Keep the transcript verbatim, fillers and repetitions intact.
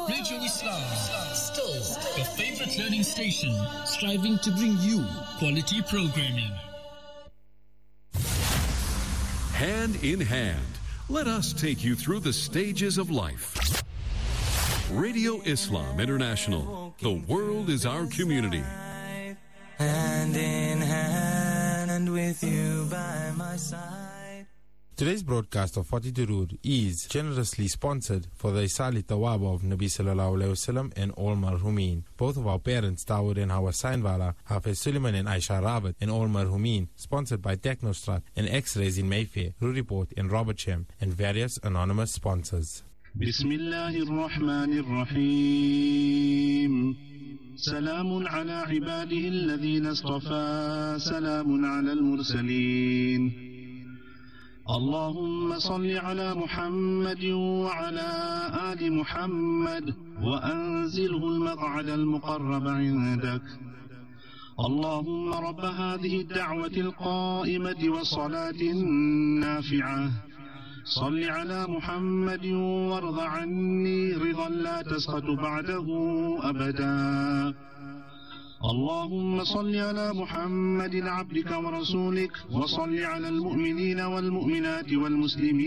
Radio Islam, still your favorite learning station, striving to bring you quality programming. Hand in hand, let us take you through the stages of life. Radio Islam International, the world is our community. Hand in hand with you by my side. Today's broadcast of forty Durood is generously sponsored for the Isali Tawaba of Nabi Sallallahu Alaihi Wasallam and all marhumin. Both of our parents, Dawood and Hawa Sainwala, Hafiz Suleiman and Aisha Rawat, and all marhumin, sponsored by Technostrat and X-Rays in Mayfair, Ruriport and Robertsham, and various anonymous sponsors. Bismillahir Rahmanir Rahim. سلام على عباده الذين اصطفى سلام على المرسلين اللهم صل على محمد وعلى آل محمد وأنزله المقعد المقرب عندك اللهم رب هذه الدعوة القائمة والصلاة النافعة صل على محمد وارض عني رضا لا تسخط بعده أبدا اللهم صل على محمد عبدك ورسولك وصل على المؤمنين والمؤمنات والمسلمين